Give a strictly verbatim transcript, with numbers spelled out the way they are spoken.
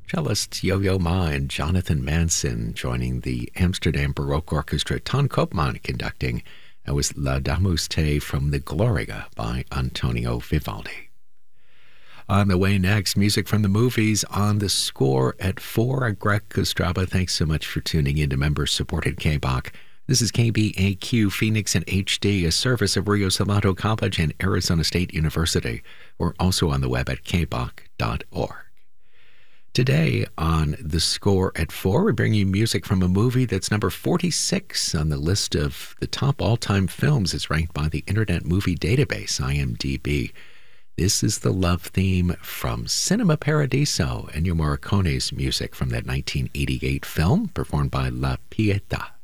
Cellists Yo-Yo Ma and Jonathan Manson joining the Amsterdam Baroque Orchestra. Ton Koopman conducting. That was La Damuste from the Gloria by Antonio Vivaldi. On the way next, music from the movies on the score at four. Greg Kostraba, thanks so much for tuning in to member-supported K B O C. This is K B A Q Phoenix in H D, a service of Rio Salado College and Arizona State University. We're also on the web at k b o c dot org. Today on The Score at four, we bring you music from a movie that's number forty-six on the list of the top all-time films. It's ranked by the Internet Movie Database, I M D B. This is the love theme from Cinema Paradiso, Ennio Morricone's music from that nineteen eighty-eight film, performed by La Pieta.